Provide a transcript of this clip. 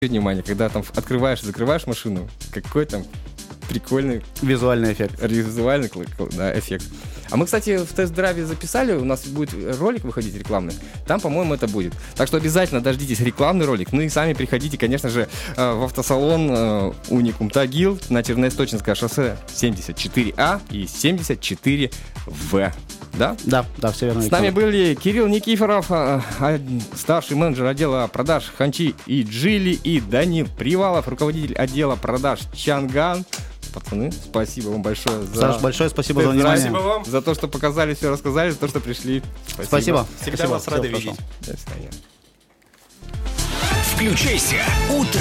внимание, когда там открываешь и закрываешь машину, какой там прикольный Визуальный эффект. визуальный эффект. А мы, кстати, в тест-драйве записали, у нас будет ролик выходить рекламный, там, по-моему, это будет. Так что обязательно дождитесь рекламный ролик, ну и сами приходите, конечно же, в автосалон Уникум Тагил на Черноисточинское шоссе 74А и 74В. Да? Да, все верно. С нами были Кирилл Никифоров, старший менеджер отдела продаж Ханчи и Джили, и Данил Привалов, руководитель отдела продаж Чанган. Пацаны, спасибо вам большое за... Саш, большое спасибо за внимание. Спасибо вам. За то, что показали, все рассказали, за то, что пришли. Спасибо. Всегда Спасибо. вас рады Всего видеть. хорошего. До свидания. Включайся. Утро